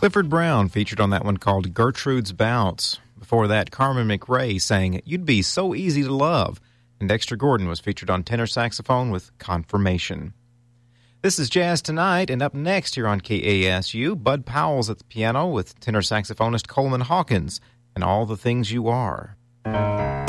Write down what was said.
Clifford Brown featured on that one called Gertrude's Bounce. Before that, Carmen McRae sang You'd Be So Easy to Love. And Dexter Gordon was featured on tenor saxophone with Confirmation. This is Jazz Tonight, and up next here on KASU, Bud Powell's at the piano with tenor saxophonist Coleman Hawkins and All the Things You Are.